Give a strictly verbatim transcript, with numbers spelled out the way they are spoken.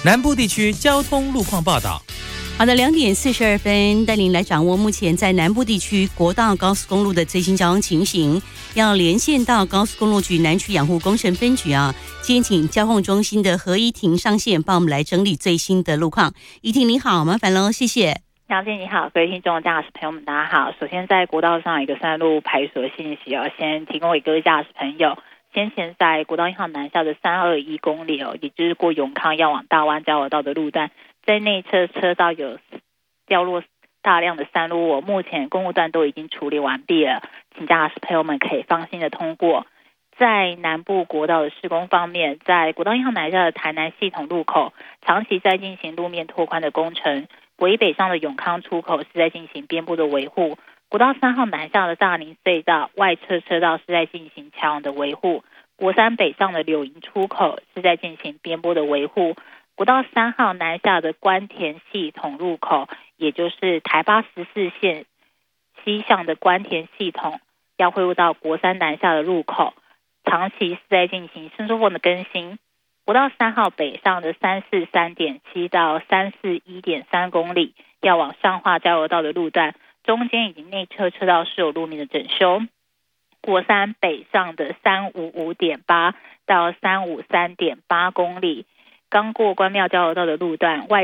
南部地区交通路况报道。 好的，两点四十二分，带您来掌握目前在南部地区国道高速公路的最新交通情形。要连线到高速公路局南区养护工程分局啊，今天请交通中心的何依婷上线，帮我们来整理最新的路况。依婷你好，麻烦喽，谢谢。 杨姐你好，各位听众驾驶朋友们大家好。首先在国道上有一个山路排除的信息哦，先提供给各位驾驶朋友。先前在国道一号南下的三二一公里哦，也就是过永康要往大湾交流道的路段，在内侧车道有掉落大量的山路哦，目前公路段都已经处理完毕了，请驾驶朋友们可以放心的通过。在南部国道的施工方面，在国道一号南下的台南系统路口，长期在进行路面拓宽的工程；国一北上的永康出口是在进行边部的维护。国道三号南下的大林隧道外侧车道是在进行桥梁的维护，国三北上的柳营出口是在进行边坡的维护，国道三号南下的关田系统入口，也就是台八十四线西向的关田系统，要汇入到国三南下的入口，长期是在进行伸缩缝的更新。国道三号北上的三四三点七到三四一点三公里，要往上化交流道的路段，中间以及内侧车道是有路面的整修。国三北上的三五五点八到三五三点八公里，刚过关庙交流道的路段，外